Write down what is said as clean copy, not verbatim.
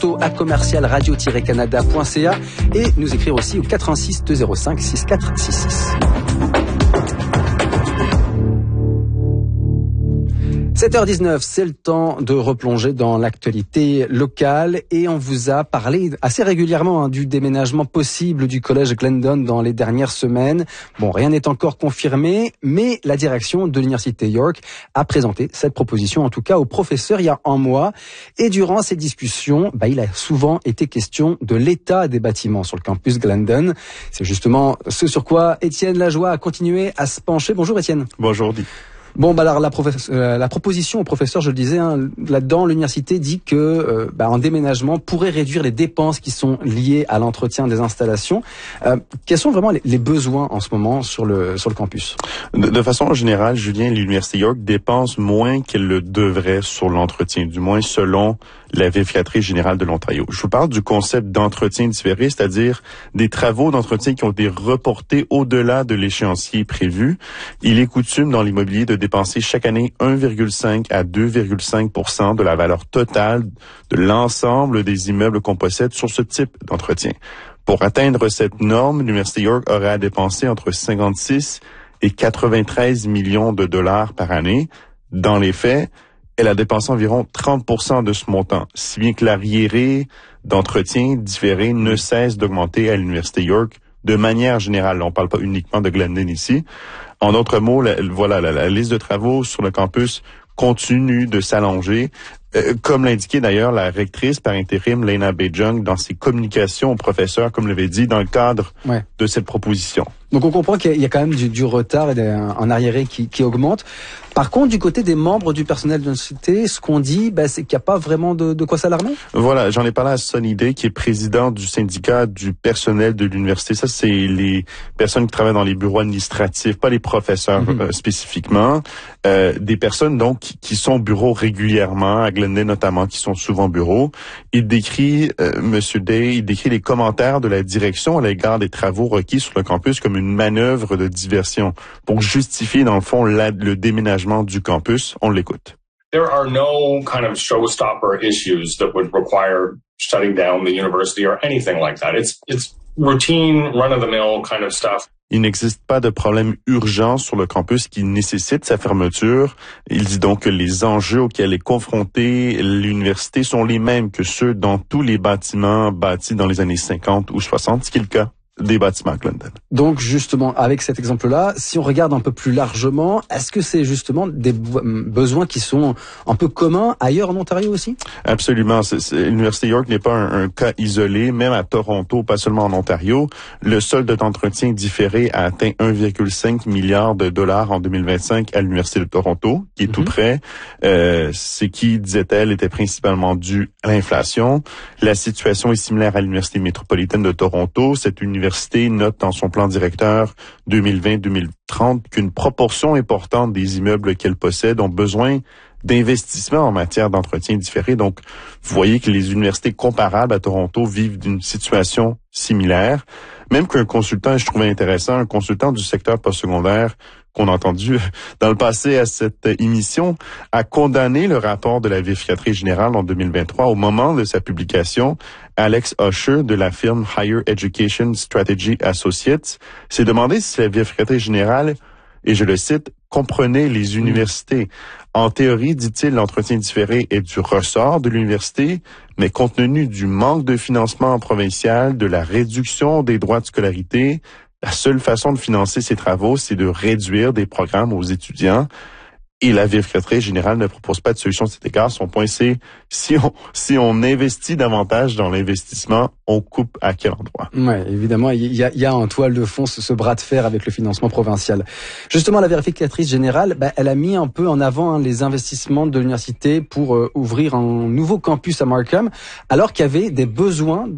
radio-canada.ca et nous écrire aussi au 86 205 6466. 7h19, c'est le temps de replonger dans l'actualité locale et on vous a parlé assez régulièrement du déménagement possible du collège Glendon dans les dernières semaines. Bon, rien n'est encore confirmé, mais la direction de l'Université York a présenté cette proposition, en tout cas aux professeurs il y a un mois. Et durant ces discussions, il a souvent été question de l'état des bâtiments sur le campus Glendon. C'est justement ce sur quoi Étienne Lajoie a continué à se pencher. Bonjour Étienne. Bonjour. Bon, alors la proposition au professeur, je le disais, là-dedans, l'université dit que un déménagement pourrait réduire les dépenses qui sont liées à l'entretien des installations. Quels sont vraiment les besoins en ce moment sur le campus? De façon générale, Julien, l'Université York dépense moins qu'elle le devrait sur l'entretien, du moins selon la vérificatrice générale de l'Ontario. Je vous parle du concept d'entretien différé, c'est-à-dire des travaux d'entretien qui ont été reportés au-delà de l'échéancier prévu. Il est coutume dans l'immobilier de dépenser chaque année 1,5 à 2,5% de la valeur totale de l'ensemble des immeubles qu'on possède sur ce type d'entretien. Pour atteindre cette norme, l'Université York aurait à dépenser entre 56 et 93 millions de dollars par année. Dans les faits, elle a dépensé environ 30% de ce montant, si bien que l'arriéré d'entretien différé ne cesse d'augmenter à l'Université York de manière générale. On ne parle pas uniquement de Glendon ici. En d'autres mots, la liste de travaux sur le campus continue de s'allonger, comme l'indiquait d'ailleurs la rectrice par intérim Lena Bejung dans ses communications aux professeurs, comme l'avait dit, dans le cadre de cette proposition. Donc on comprend qu'il y a quand même du retard et un arriéré qui augmente. Par contre, du côté des membres du personnel de l'université, ce qu'on dit, c'est qu'il n'y a pas vraiment de quoi s'alarmer. Voilà, j'en ai parlé à Sonny Day, qui est président du syndicat du personnel de l'université. Ça, c'est les personnes qui travaillent dans les bureaux administratifs, pas les professeurs spécifiquement. Des personnes donc qui sont au bureau régulièrement, à Glendon notamment, qui sont souvent au bureau. Il décrit, Monsieur Day, il décrit les commentaires de la direction à l'égard des travaux requis sur le campus comme une manœuvre de diversion pour justifier, dans le fond, le déménagement du campus. On l'écoute. There are no kind of showstopper issues that would require shutting down the university or anything like that. It's routine, run-of-the-mill kind of stuff. Il n'existe pas de problème urgent sur le campus qui nécessite sa fermeture. Il dit donc que les enjeux auxquels est confrontée l'université sont les mêmes que ceux dans tous les bâtiments bâtis dans les années 50 ou 60, ce qui est le cas des bâtiments Glendon. Donc justement, avec cet exemple-là, si on regarde un peu plus largement, est-ce que c'est justement des besoins qui sont un peu communs ailleurs en Ontario aussi? Absolument. L'Université York n'est pas un cas isolé, même à Toronto, pas seulement en Ontario. Le solde d'entretien différé a atteint 1,5 milliard de dollars en 2025 à l'Université de Toronto, qui est tout près. Ce qui, disait-elle, était principalement dû à l'inflation. La situation est similaire à l'Université métropolitaine de Toronto. Cette université note dans son plan directeur 2020-2030 qu'une proportion importante des immeubles qu'elle possède ont besoin d'investissements en matière d'entretien différé. Donc, vous voyez que les universités comparables à Toronto vivent d'une situation similaire. Même qu'un consultant, je trouvais intéressant, un consultant du secteur postsecondaire qu'on a entendu dans le passé à cette émission, a condamné le rapport de la vérificatrice générale en 2023. Au moment de sa publication, Alex Usher de la firme Higher Education Strategy Associates s'est demandé si la vérificatrice générale, et je le cite, comprenait les universités. En théorie, dit-il, l'entretien différé est du ressort de l'université, mais compte tenu du manque de financement provincial, de la réduction des droits de scolarité, la seule façon de financer ces travaux, c'est de réduire des programmes aux étudiants. Et la vérificatrice générale ne propose pas de solution à cet égard. Son point, c'est si on investit davantage dans l'investissement, on coupe à quel endroit? Ouais, évidemment, il y a en toile de fond ce bras de fer avec le financement provincial. Justement, la vérificatrice générale, elle a mis un peu en avant les investissements de l'université pour ouvrir un nouveau campus à Markham, alors qu'il y avait des besoins